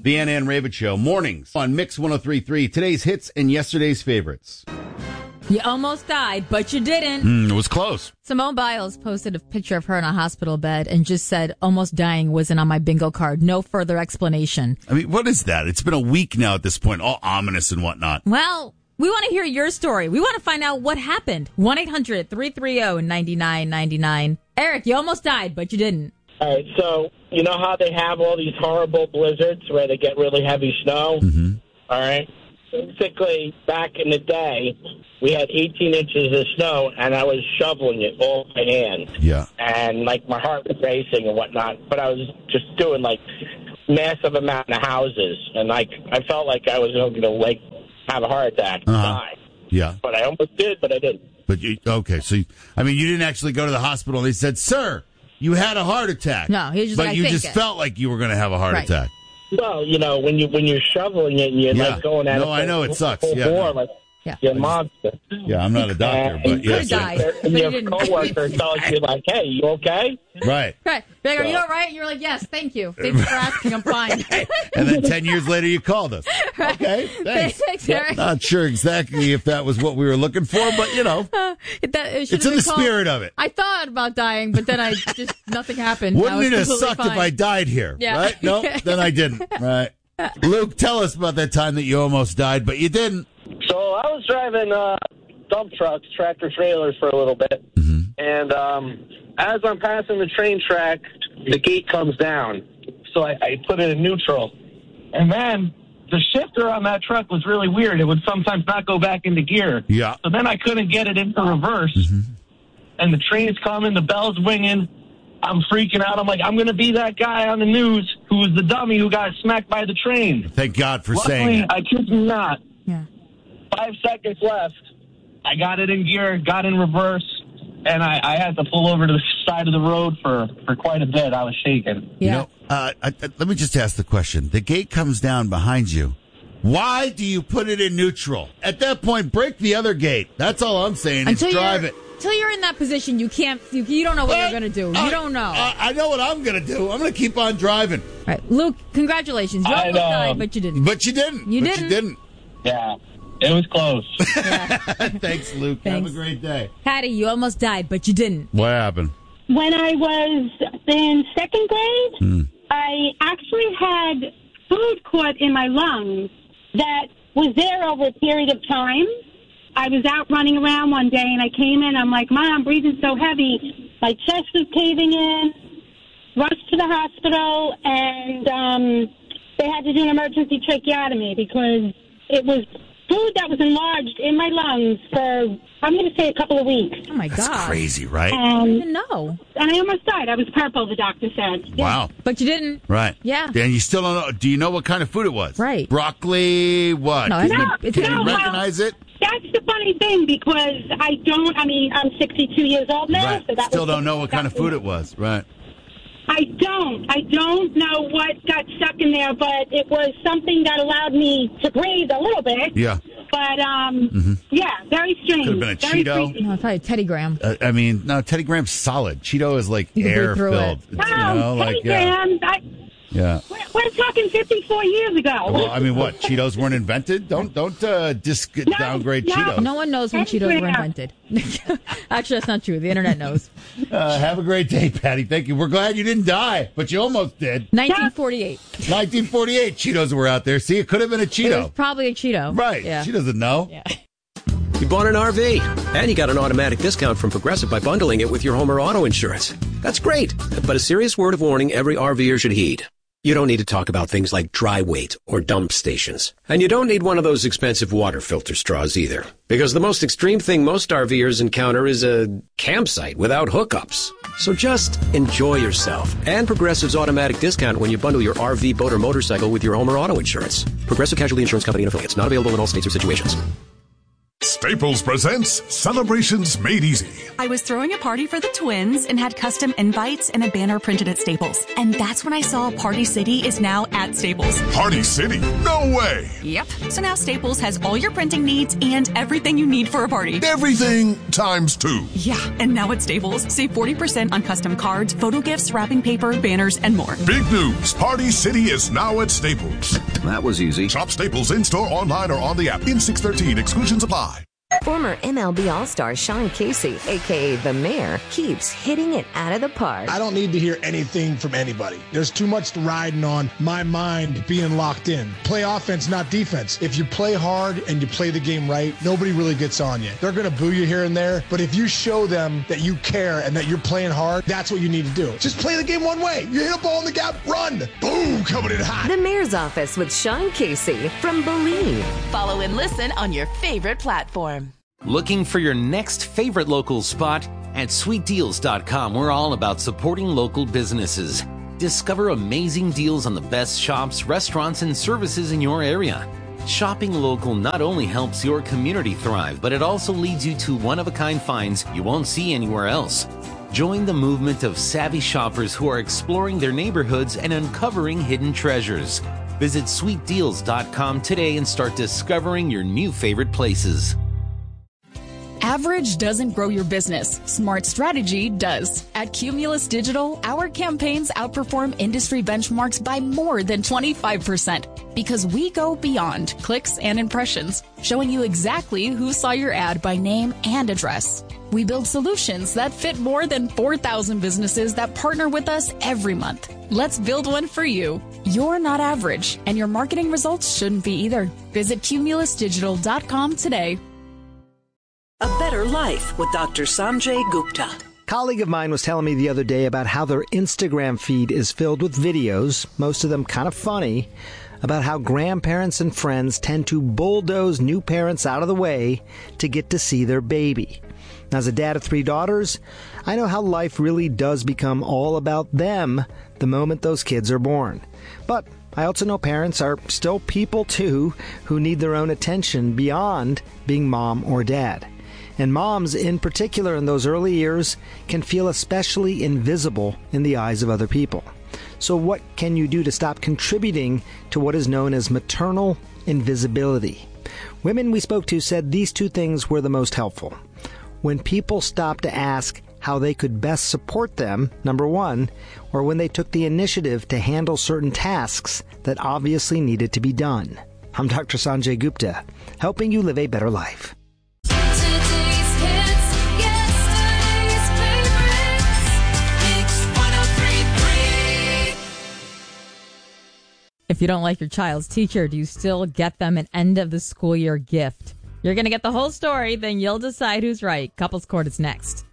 The Ann Ravitch Show, mornings on Mix 103.3. Today's hits and yesterday's favorites. You almost died, but you didn't. It was close. Simone Biles posted a picture of her in a hospital bed and just said, almost dying wasn't on my bingo card. No further explanation. I mean, what is that? It's been a week now at this point, all ominous and whatnot. Well, we want to hear your story. We want to find out what happened. 1-800-330-9999. Eric, you almost died, but you didn't. All right, so you know how they have all these horrible blizzards where they get really heavy snow? Mm-hmm. All right. Basically, back in the day, we had 18 inches of snow, and I was shoveling it all by hand. Yeah. And, like, my heart was racing and whatnot, but I was just doing, like, massive amount of houses. And, like, I felt like I was going to, like, have a heart attack and die. Yeah. But I almost did, but I didn't. But you didn't actually go to the hospital. They said, sir, you had a heart attack. No, he was just but like, you I just think felt like you were going to have a heart attack. Well, you know, when you're shoveling it and you're like going at it. No, I know it sucks. You're a monster. Yeah, I'm not a doctor, but yes. And your coworker tells you like, "Hey, you okay?" Right. Right. You're like, are you all right? You're like, yes, thank you. Thanks for asking. I'm fine. And then 10 years later, you called us. Right. Okay, thanks. Thanks, Eric. Not sure exactly if that was what we were looking for, but you know, it's in the spirit of it. I thought about dying, but then nothing happened. Wouldn't it have sucked if I died here? Yeah. Right? No, then I didn't. Right. Luke, tell us about that time that you almost died, but you didn't. So I was driving dump trucks, tractor trailers for a little bit, and as I'm passing the train track, the gate comes down. So I put it in neutral, and then the shifter on that truck was really weird. It would sometimes not go back into gear. Yeah. So then I couldn't get it into reverse, and the train's coming, the bell's ringing. I'm freaking out. I'm like, I'm going to be that guy on the news who was the dummy who got smacked by the train. Thank God for saying it. I kid you not. Yeah. 5 seconds left. I got it in gear, got in reverse, and I had to pull over to the side of the road for quite a bit. I was shaking. Yeah. You know, let me just ask the question. The gate comes down behind you. Why do you put it in neutral? At that point, break the other gate. That's all I'm saying. Drive it. Until you're in that position, you can't. You don't know what you're going to do. You don't know. I know what I'm going to do. I'm going to keep on driving. All right, Luke, congratulations. You almost died, but you didn't. But you didn't. You didn't. Yeah, it was close. Yeah. Thanks, Luke. Thanks. Have a great day. Patty, you almost died, but you didn't. What happened? When I was in second grade, I actually had food caught in my lungs that was there over a period of time. I was out running around one day, and I came in. I'm like, Mom, I'm breathing so heavy. My chest was caving in. Rushed to the hospital, and they had to do an emergency tracheotomy because it was food that was enlarged in my lungs for, I'm going to say, a couple of weeks. Oh, my God. That's crazy, right? I didn't know. And I almost died. I was purple, the doctor said. Wow. But you didn't. Right. Yeah. And you still don't know. Do you know what kind of food it was? Right. Broccoli, what? No, Can you recognize it? That's the funny thing because I'm 62 years old now. Right. So that Still don't know what kind of food it was. Right. I don't know what got stuck in there, but it was something that allowed me to breathe a little bit. Yeah. But, yeah, very strange. Could have been a very Cheeto. creepy. No, probably Teddy Graham. No, Teddy Graham's solid. Cheeto is like You can breathe through air-filled. Oh, Teddy Graham. Yeah. We're talking 54 years ago. Well, I mean, what? Cheetos weren't invented? Don't downgrade Cheetos. No one knows when Cheetos were invented. Actually, that's not true. The internet knows. Have a great day, Patty. Thank you. We're glad you didn't die, but you almost did. 1948. 1948 Cheetos were out there. See, it could have been a Cheeto. It was probably a Cheeto. Right. Yeah. She doesn't know. Yeah. You bought an RV, and you got an automatic discount from Progressive by bundling it with your home or auto insurance. That's great, but a serious word of warning every RVer should heed. You don't need to talk about things like dry weight or dump stations. And you don't need one of those expensive water filter straws either. Because the most extreme thing most RVers encounter is a campsite without hookups. So just enjoy yourself and Progressive's automatic discount when you bundle your RV, boat, or motorcycle with your home or auto insurance. Progressive Casualty Insurance Company and Affiliates. Not available in all states or situations. Staples presents Celebrations Made Easy. I was throwing a party for the twins and had custom invites and a banner printed at Staples. And that's when I saw Party City is now at Staples. Party City? No way! Yep. So now Staples has all your printing needs and everything you need for a party. Everything times 2. Yeah, and now at Staples, save 40% on custom cards, photo gifts, wrapping paper, banners, and more. Big news! Party City is now at Staples. That was easy. Shop Staples in-store, online, or on the app. In 613, exclusions apply. Former MLB All-Star Sean Casey, a.k.a. The Mayor, keeps hitting it out of the park. I don't need to hear anything from anybody. There's too much riding on my mind being locked in. Play offense, not defense. If you play hard and you play the game right, nobody really gets on you. They're going to boo you here and there, but if you show them that you care and that you're playing hard, that's what you need to do. Just play the game one way. You hit a ball in the gap, run. Boom, coming in hot. The Mayor's Office with Sean Casey from Believe. Follow and listen on your favorite platform. Looking for your next favorite local spot? At sweetdeals.com, we're all about supporting local businesses. Discover amazing deals on the best shops, restaurants, and services in your area. Shopping local not only helps your community thrive, but it also leads you to one-of-a-kind finds you won't see anywhere else. Join the movement of savvy shoppers who are exploring their neighborhoods and uncovering hidden treasures. Visit sweetdeals.com today and start discovering your new favorite places. Average doesn't grow your business. Smart strategy does. At Cumulus Digital, our campaigns outperform industry benchmarks by more than 25% because we go beyond clicks and impressions, showing you exactly who saw your ad by name and address. We build solutions that fit more than 4,000 businesses that partner with us every month. Let's build one for you. You're not average, and your marketing results shouldn't be either. Visit cumulusdigital.com today. A Better Life with Dr. Sanjay Gupta. A colleague of mine was telling me the other day about how their Instagram feed is filled with videos, most of them kind of funny, about how grandparents and friends tend to bulldoze new parents out of the way to get to see their baby. Now, as a dad of 3 daughters, I know how life really does become all about them the moment those kids are born. But I also know parents are still people too who need their own attention beyond being mom or dad. And moms, in particular in those early years, can feel especially invisible in the eyes of other people. So what can you do to stop contributing to what is known as maternal invisibility? Women we spoke to said these 2 things were the most helpful. When people stopped to ask how they could best support them, number 1, or when they took the initiative to handle certain tasks that obviously needed to be done. I'm Dr. Sanjay Gupta, helping you live a better life. If you don't like your child's teacher, do you still get them an end of the school year gift? You're going to get the whole story, then you'll decide who's right. Couples Court is next.